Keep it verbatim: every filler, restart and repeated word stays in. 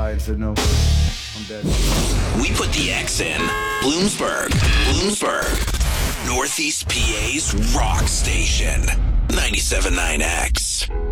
by and said, no, I'm dead. We put the X in. Bloomsburg. Bloomsburg. Northeast P A's rock station. ninety-seven point nine X.